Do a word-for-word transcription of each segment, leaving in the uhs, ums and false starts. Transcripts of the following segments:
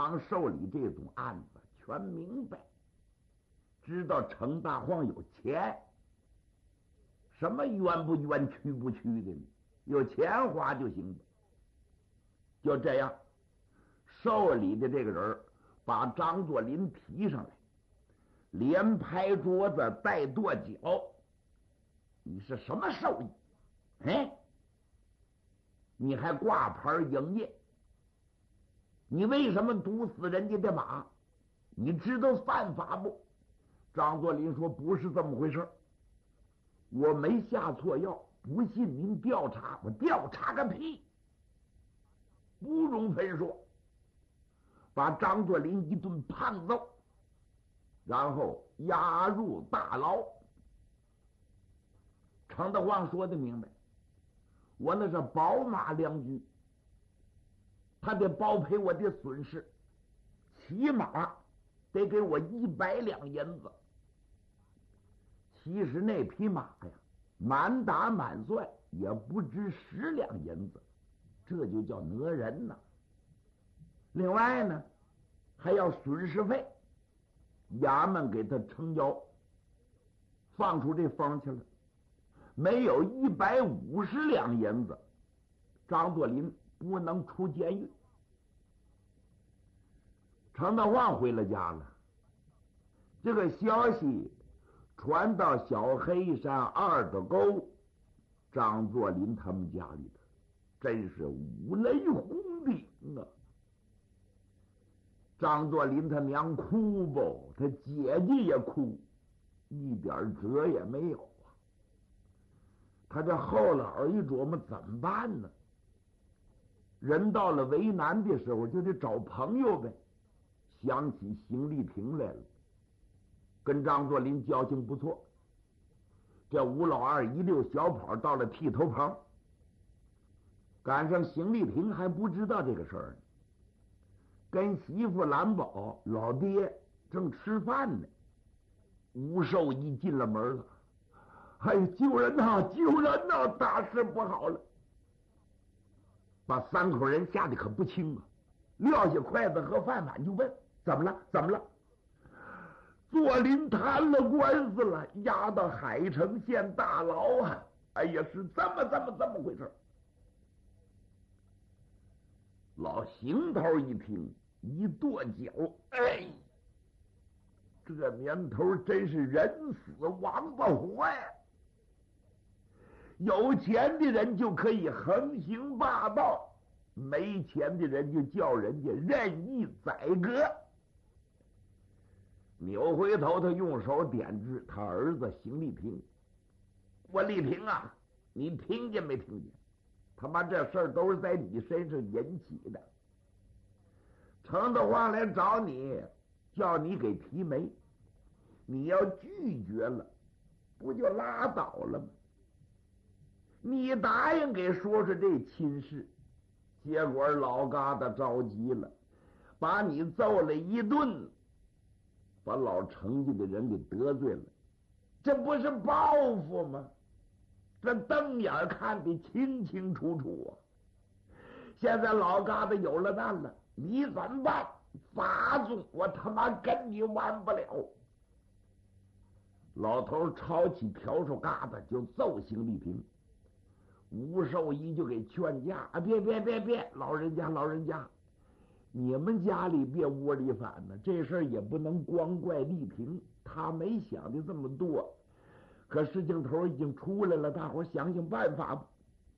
王受理这种案子全明白，知道程大晃有钱，什么冤不冤屈不屈的呢？有钱花就行了。就这样，受理的这个人把张作霖提上来，连拍桌子带跺脚。你是什么手艺？哎，你还挂牌营业？你为什么毒死人家的马？你知道犯法不？张作霖说不是这么回事，我没下错药，不信您调查，我调查个屁！不容分说，把张作霖一顿胖揍，然后押入大牢。程德旺说的明白，我那是宝马良驹，他得包赔我的损失，起码得给我一百两银子。其实那匹马呀，满打满算也不值十两银子，这就叫讹人呐。另外呢，还要损失费，衙门给他撑腰，放出这风去了。没有一百五十两银子，张作霖不能出监狱。程德旺回了家了，这个消息传到小黑山二的沟，张作霖他们家里头，真是五雷轰顶啊！张作霖他娘哭不，他姐姐也哭，一点辙也没有啊。他这后老一琢磨怎么办呢？人到了为难的时候就得找朋友呗。想起邢丽萍来了，跟张作霖交情不错。这吴老二一溜小跑到了剃头棚，赶上邢丽萍还不知道这个事儿呢，跟媳妇兰宝老爹正吃饭呢。吴寿一进了门了，哎，救人呐，救人呐，大事不好了！把三口人吓得可不轻啊，撂下筷子和饭碗就问：怎么了？怎么了？作霖谈了官司了，押到海城县大牢啊！哎呀，是这么这么这么回事。老邢头一听，一跺脚，哎，这年头真是人死王八活呀！有钱的人就可以横行霸道，没钱的人就叫人家任意宰割。扭回头，他用手点指他儿子邢丽萍：“我丽萍啊，你听见没听见？他妈这事儿都是在你身上引起的。程德旺来找你，叫你给提媒，你要拒绝了，不就拉倒了吗？你答应给说说这亲事，结果老疙瘩着急了，把你揍了一顿，把老程家的人给得罪了，这不是报复吗？这瞪眼看得清清楚楚啊！现在老疙瘩有了难了，你怎么办？法子我他妈跟你玩不了！老头抄起笤帚疙瘩就揍邢丽萍。吴寿一就给劝架啊，别别别别，老人家老人家，你们家里别窝里反呢，这事儿也不能光怪丽萍，他没想的这么多。可事情头已经出来了，大伙想想办法吧。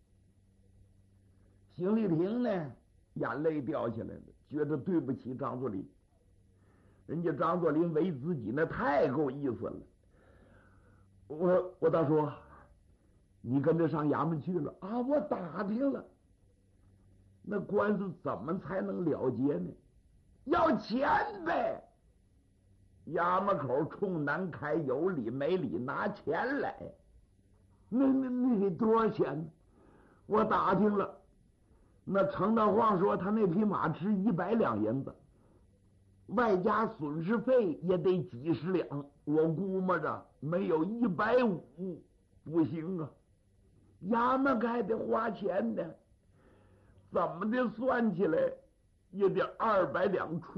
邢丽萍呢，眼泪掉下来了，觉得对不起张作霖，人家张作霖为自己那太够意思了。我我大叔，你跟着上衙门去了啊？我打听了，那官司怎么才能了结呢？要钱呗！衙门口冲南开，有理没理拿钱来。那那那得多少钱呢？我打听了，那程大晃说他那匹马值一百两银子，外加损失费也得几十两，我估摸着没有一百五不行啊！衙门还得花钱呢，怎么的算起来也得二百两出。